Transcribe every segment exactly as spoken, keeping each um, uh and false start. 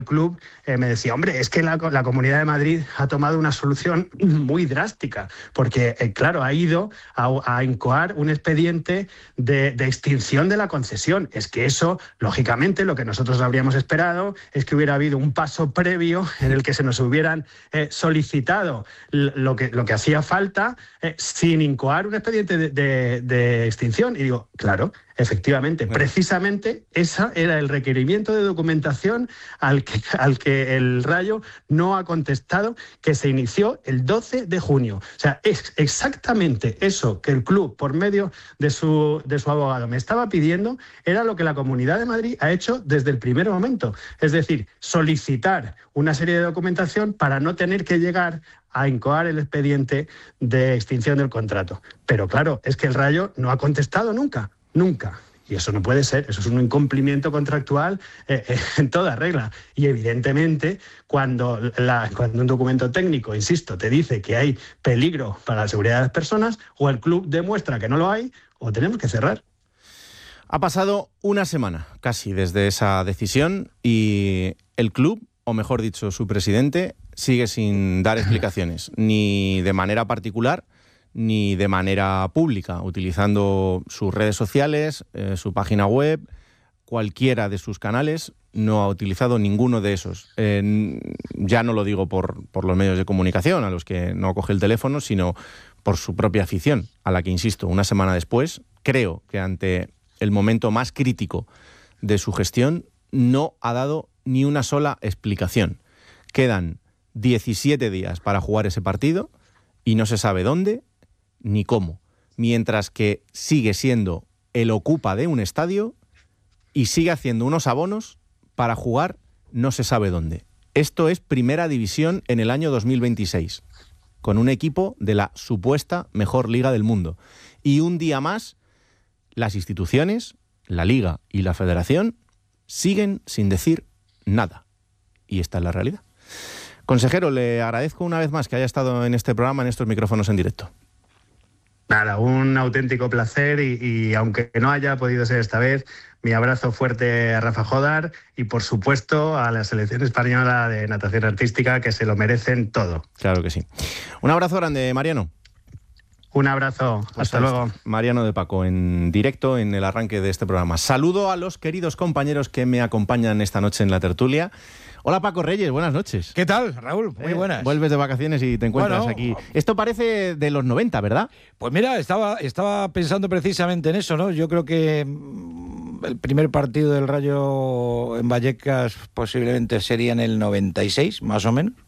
club eh, me decía, hombre, es que la, la Comunidad de Madrid ha tomado una solución muy drástica, porque, eh, claro, ha ido a, a incoar un expediente de, de extinción de la concesión. Es que eso, lógicamente, lo que nosotros habríamos esperado es que hubiera habido un paso previo en el que se nos hubieran eh, solicitado lo que, lo que hacía falta eh, sin incoar un expediente de, de, de extinción. Y digo, claro, efectivamente, precisamente ese era el requerimiento de documentación al que, al que el Rayo no ha contestado, que se inició el doce de junio. O sea, es exactamente eso que el club, por medio de su, de su abogado, me estaba pidiendo, era lo que la Comunidad de Madrid ha hecho desde el primer momento. Es decir, solicitar una serie de documentación para no tener que llegar a incoar el expediente de extinción del contrato. Pero claro, es que el Rayo no ha contestado nunca. Nunca. Y eso no puede ser, eso es un incumplimiento contractual eh, eh, en toda regla. Y evidentemente, cuando, la, cuando un documento técnico, insisto, te dice que hay peligro para la seguridad de las personas, o el club demuestra que no lo hay, o tenemos que cerrar. Ha pasado una semana casi desde esa decisión y el club, o mejor dicho, su presidente, sigue sin dar explicaciones, ni de manera particular, ni de manera pública, utilizando sus redes sociales, eh, su página web, cualquiera de sus canales. No ha utilizado ninguno de esos. Eh, ya no lo digo por, por los medios de comunicación, a los que no coge el teléfono, sino por su propia afición, a la que, insisto, una semana después, creo que ante el momento más crítico de su gestión, no ha dado ni una sola explicación. Quedan diecisiete días para jugar ese partido y no se sabe dónde ni cómo, mientras que sigue siendo el ocupa de un estadio y sigue haciendo unos abonos para jugar no se sabe dónde. Esto es Primera División en el año dos mil veintiséis, con un equipo de la supuesta mejor liga del mundo. Y un día más, las instituciones, la Liga y la Federación, siguen sin decir nada. Y esta es la realidad. Consejero, le agradezco una vez más que haya estado en este programa, en estos micrófonos en directo. Nada, un auténtico placer y, y aunque no haya podido ser esta vez, mi abrazo fuerte a Rafa Jodar y, por supuesto, a la selección española de natación artística, que se lo merecen todo. Claro que sí. Un abrazo grande, Mariano. Un abrazo, hasta, hasta luego. Mariano de Paco, en directo en el arranque de este programa. Saludo a los queridos compañeros que me acompañan esta noche en la tertulia. Hola Paco Reyes, buenas noches. ¿Qué tal, Raúl? Muy eh, buenas. Vuelves de vacaciones y te encuentras bueno, aquí. Esto parece de los noventa, ¿verdad? Pues mira, estaba, estaba pensando precisamente en eso, ¿no? Yo creo que el primer partido del Rayo en Vallecas posiblemente sería en el noventa y seis, más o menos.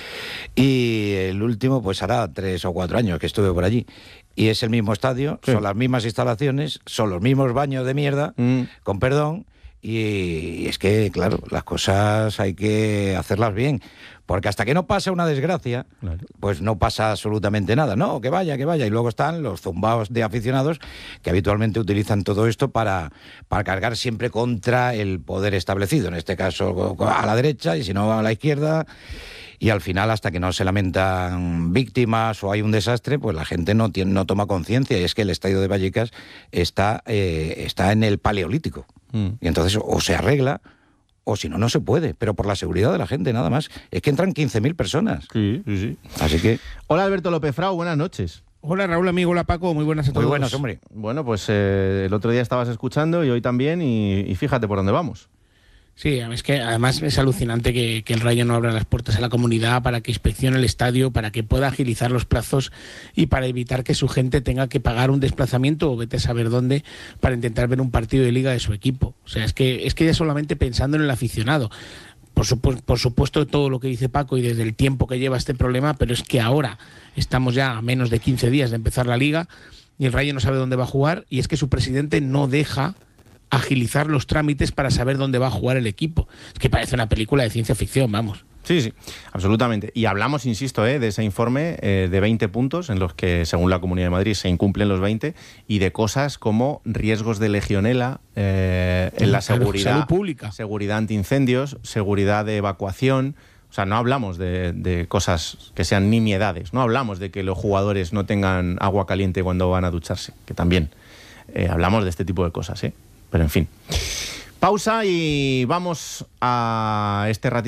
Y el último, pues hará tres o cuatro años que estuve por allí. Y es el mismo estadio, sí. Son las mismas instalaciones, son los mismos baños de mierda, mm. con perdón. Y es que, claro, las cosas hay que hacerlas bien, porque hasta que no pasa una desgracia, claro, pues no pasa absolutamente nada. No, que vaya, que vaya. Y luego están los zumbaos de aficionados que habitualmente utilizan todo esto para, para cargar siempre contra el poder establecido, en este caso a la derecha y si no a la izquierda. Y al final, hasta que no se lamentan víctimas o hay un desastre, pues la gente no, tiene, no toma conciencia. Y es que el estadio de Vallecas está, eh, está en el Paleolítico. Mm. Y entonces o se arregla o si no, no se puede. Pero por la seguridad de la gente, nada más. Es que entran quince mil personas. Sí, sí, sí. Así que... Hola, Alberto López Frau, buenas noches. Hola, Raúl, amigo. Hola, Paco. Muy buenas a todos. Muy buenas, hombre. Bueno, pues eh, el otro día estabas escuchando y hoy también. Y, y fíjate por dónde vamos. Sí, es que además es alucinante que, que el Rayo no abra las puertas a la comunidad para que inspeccione el estadio, para que pueda agilizar los plazos y para evitar que su gente tenga que pagar un desplazamiento o vete a saber dónde para intentar ver un partido de liga de su equipo. O sea, es que es que ya solamente pensando en el aficionado. Por, supu- por supuesto todo lo que dice Paco y desde el tiempo que lleva este problema, pero es que ahora estamos ya a menos de quince días de empezar la liga y el Rayo no sabe dónde va a jugar y es que su presidente no deja agilizar los trámites para saber dónde va a jugar el equipo. Es que parece una película de ciencia ficción, vamos. Sí, sí, absolutamente. Y hablamos, insisto, eh, de ese informe eh, de veinte puntos en los que, según la Comunidad de Madrid, se incumplen los veinte y de cosas como riesgos de legionela eh, en la seguridad, salud pública, seguridad antiincendios, seguridad de evacuación. O sea, no hablamos de, de cosas que sean nimiedades, no hablamos de que los jugadores no tengan agua caliente cuando van a ducharse, que también eh, hablamos de este tipo de cosas, ¿eh? Pero en fin. Pausa y vamos a este ratito